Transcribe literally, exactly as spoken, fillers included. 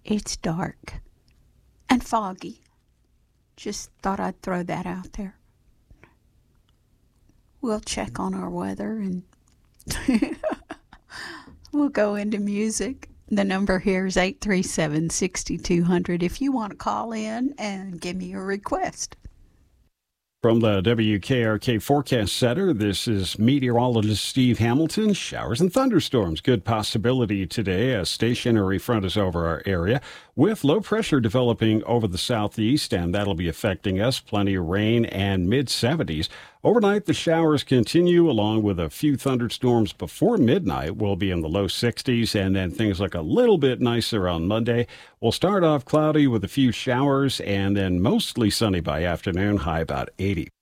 It's dark and foggy. Just thought I'd throw that out there. We'll check on our weather and we'll go into music. The number here is eight three seven, six two zero zero if you want to call in and give me a request. From the W K R K Forecast Center, this is meteorologist Steve Hamilton. Showers and thunderstorms, good possibility today. A stationary front is over our area with low pressure developing over the southeast, and that'll be affecting us. Plenty of rain and mid seventies. Overnight, the showers continue along with a few thunderstorms before midnight. We'll be in the low sixties, and then things look a little bit nicer on Monday. We'll start off cloudy with a few showers and then mostly sunny by afternoon, high about eighty.